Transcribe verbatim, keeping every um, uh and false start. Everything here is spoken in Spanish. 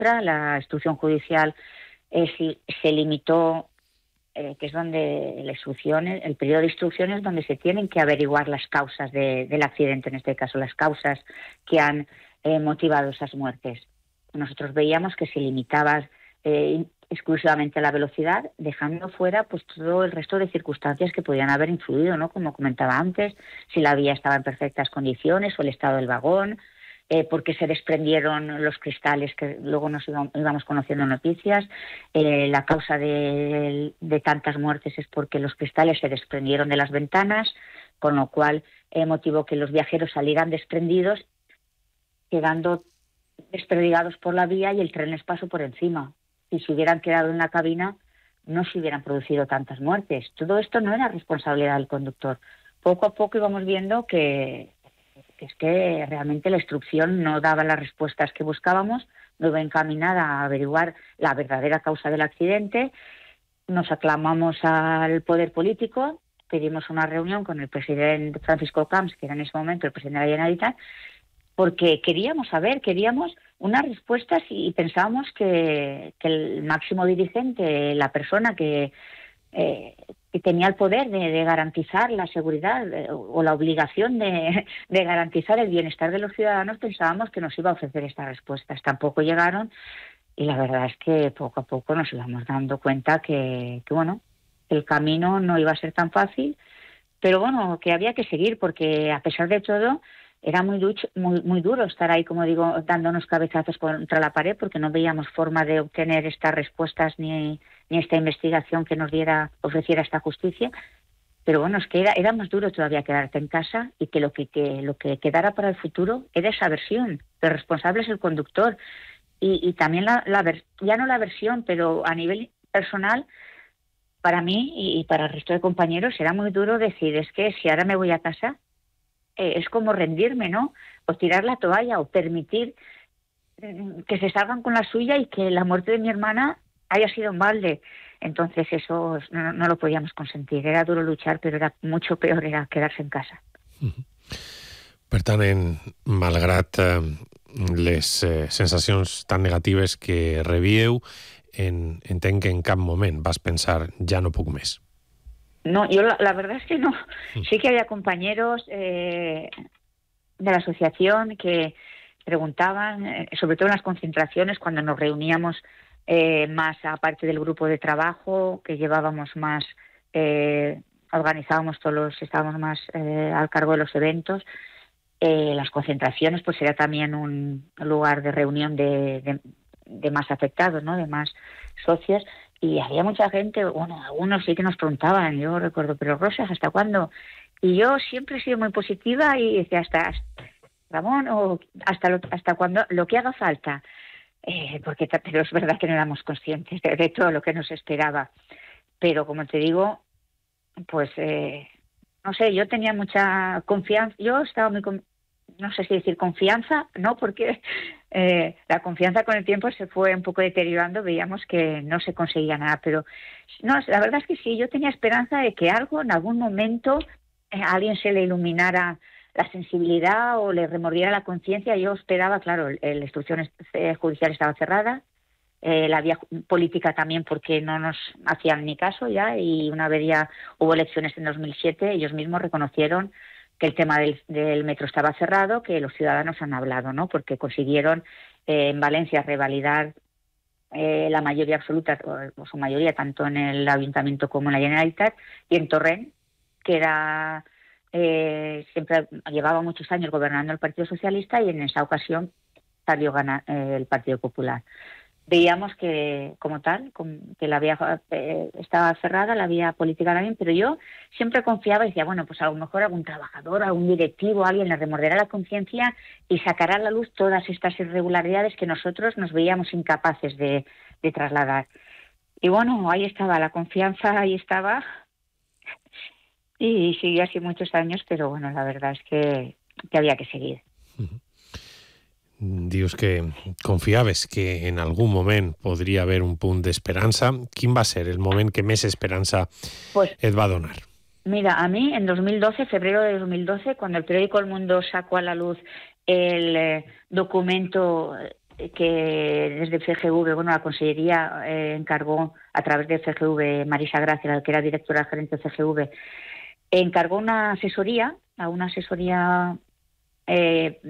nuestra. La instrucción judicial eh, si, se limitó, eh, que es donde la instrucción, el periodo de instrucción es donde se tienen que averiguar las causas de, del accidente, en este caso las causas que han eh, motivado esas muertes. Nosotros veíamos que se limitaba eh, exclusivamente a la velocidad, dejando fuera pues todo el resto de circunstancias que podían haber influido, ¿no? Como comentaba antes, si la vía estaba en perfectas condiciones o el estado del vagón, eh, porque se desprendieron los cristales, que luego nos íbamos, íbamos conociendo noticias. Eh, la causa de, de tantas muertes es porque los cristales se desprendieron de las ventanas, con lo cual eh, motivó que los viajeros salieran desprendidos, quedando desperdigados por la vía y el tren les pasó por encima. Si se hubieran quedado en la cabina, no se hubieran producido tantas muertes. Todo esto no era responsabilidad del conductor. Poco a poco íbamos viendo que, que es que realmente la instrucción no daba las respuestas que buscábamos, no iba encaminada a averiguar la verdadera causa del accidente. Nos aclamamos al poder político, pedimos una reunión con el presidente Francisco Camps, que era en ese momento el presidente de la Generalitat, porque queríamos saber, queríamos unas respuestas y pensábamos que, que el máximo dirigente, la persona que, eh, que tenía el poder de, de garantizar la seguridad eh, o la obligación de, de garantizar el bienestar de los ciudadanos, pensábamos que nos iba a ofrecer estas respuestas. Tampoco llegaron y la verdad es que poco a poco nos íbamos dando cuenta que, que bueno, el camino no iba a ser tan fácil, pero bueno, que había que seguir porque a pesar de todo era muy, ducho, muy, muy duro estar ahí, como digo, dándonos cabezazos contra la pared porque no veíamos forma de obtener estas respuestas ni, ni esta investigación que nos diera, ofreciera esta justicia. Pero bueno, es que era, era más duro todavía quedarte en casa y que lo que, que lo que quedara para el futuro era esa versión. El responsable es el conductor. Y, y también, la, la ya no la versión, pero a nivel personal, para mí y, y para el resto de compañeros era muy duro decir, es que si ahora me voy a casa, Eh, es como rendirme, ¿no? O tirar la toalla o permitir eh, que se salgan con la suya y que la muerte de mi hermana haya sido en balde. Entonces eso no, no lo podíamos consentir. Era duro luchar, pero era mucho peor era quedarse en casa. Uh-huh. Per tant, en, malgrat eh, les eh, sensacions tan negatives que rebíeu, en, entenc que en cap moment vas pensar ja no puc més. No, yo la, la verdad es que no. Sí que había compañeros eh, de la asociación que preguntaban, eh, sobre todo en las concentraciones, cuando nos reuníamos eh, más aparte del grupo de trabajo, que llevábamos más, eh, organizábamos todos los, estábamos más eh, al cargo de los eventos. Eh, las concentraciones pues era también un lugar de reunión de, de, de más afectados, ¿no? De más socios. Y había mucha gente, bueno, algunos sí que nos preguntaban, yo recuerdo, pero Rosas, ¿hasta cuándo? Y yo siempre he sido muy positiva y decía, hasta, hasta Ramón, o hasta lo, hasta cuando, lo que haga falta. Eh, porque pero es verdad que no éramos conscientes de, de todo lo que nos esperaba. Pero como te digo, pues, eh, no sé, yo tenía mucha confianza, yo estaba muy, no sé si decir confianza, no, porque eh, la confianza con el tiempo se fue un poco deteriorando, veíamos que no se conseguía nada, pero no, la verdad es que sí, yo tenía esperanza de que algo, en algún momento, eh, a alguien se le iluminara la sensibilidad o le remordiera la conciencia. Yo esperaba, claro, la instrucción judicial estaba cerrada, eh, la vía política también porque no nos hacían ni caso ya, y una vez ya hubo elecciones en dos mil siete, ellos mismos reconocieron que el tema del, del metro estaba cerrado, que los ciudadanos han hablado, ¿no? Porque consiguieron eh, en Valencia revalidar eh, la mayoría absoluta, o, o su mayoría, tanto en el Ayuntamiento como en la Generalitat, y en Torrent, que era eh, siempre llevaba muchos años gobernando el Partido Socialista, y en esa ocasión salió ganar eh, el Partido Popular. Veíamos que, como tal, que la vía eh, estaba cerrada, la vía política también, pero yo siempre confiaba y decía, bueno, pues a lo mejor algún trabajador, algún directivo, alguien le remorderá la conciencia y sacará a la luz todas estas irregularidades que nosotros nos veíamos incapaces de, de trasladar. Y bueno, ahí estaba, la confianza ahí estaba, y siguió así muchos años, pero bueno, la verdad es que, que había que seguir. Uh-huh. Dius que confiaves que en algun moment podria haver un punt d'esperança. Quin va ser el moment que més esperança pues, et va donar? Mira, a mí en dos mil doce, febrero de dos mil doce, cuando el periódico El Mundo sacó a la luz el eh, documento que desde F G V, bueno, la Consellería eh, encargó, a través de F G V, Marisa Gracia, la que era directora gerente de F G V, encargó una asesoría, a una asesoría eh,